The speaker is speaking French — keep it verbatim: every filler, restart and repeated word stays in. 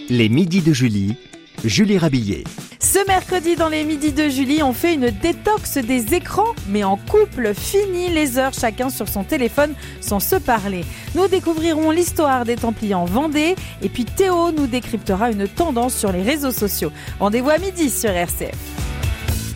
Les midis de Julie, Julie Rabillet. Ce mercredi, dans les midis de Julie, on fait une détox des écrans, mais en couple. Fini les heures chacun sur son téléphone sans se parler. Nous découvrirons l'histoire des Templiers en Vendée, et puis Théo nous décryptera une tendance sur les réseaux sociaux. Rendez-vous à midi sur R C F.